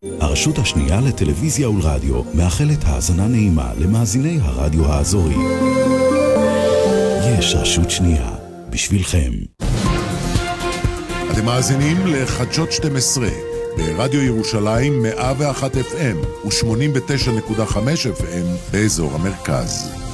הרשות השנייה לטלוויזיה ולרדיו מאחלת האזנה נעימה למאזיני הרדיו האזורי. יש רשות שנייה בשבילכם. אתם מאזינים לחדשות 12 ברדיו ירושלים 101 FM ו-89.5 FM באזור המרכז.